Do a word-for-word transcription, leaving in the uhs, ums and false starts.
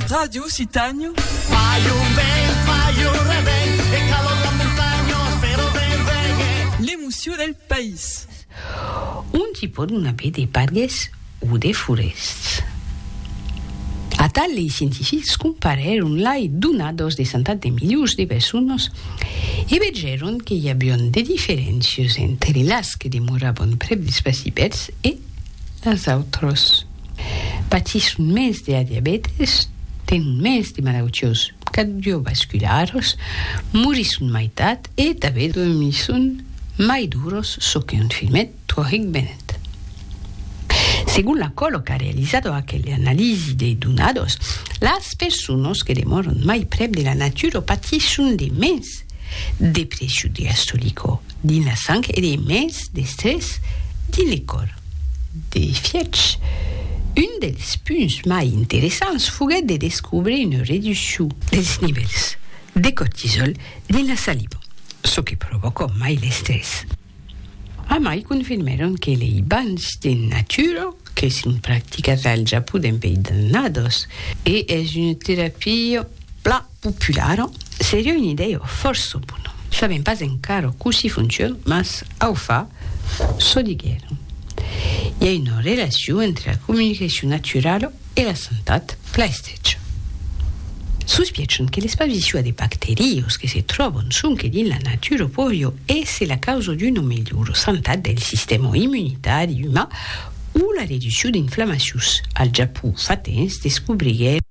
Radio Occitania. Fai un ben, fai un reben, e calo la montagna, spero ben ben. L'émotion del país. Un tipo di una baie des pargues o de forests. A tal i científics compararon l'ai donados de centats de milions de persones e vegeron que hi havia de diferències entre las que demoraven prep dels pacipets e les altres. Patisson més de diabetes, tenen més de malalties cardiovasculares, morisson meitat e també dormisson mai duros, so que un filmet Troic Bennett. Según la Colo que ha realizado aquella analisi dei donados, las personas que demoran mai prep de la natura patisson de més de pressió diastòlico din la sang e de més de stress din le cor. De fietx, un dels punts mai interessants foguèt de descobrir una reducció dels nivells de cortisol din la saliva, so que provocò mai l'estrès. A mai confirmaron que les banys de natura que sont pratiqués al Japó d'un pays donados e és una terapia pla populara, seria un'idea força bona. Sabem pas encara così funciona, mas au fa, so digueron. Hi ha una relació entre la comunicació natural e la sanitat pla estretxa. Sospiecen che l'esposizione di batteri che si trovano anche nella natura può essere la causa di una migliore sanità del sistema immunitario umano o la riduzione di inflammazioni. Al Giappone fa temps descobrire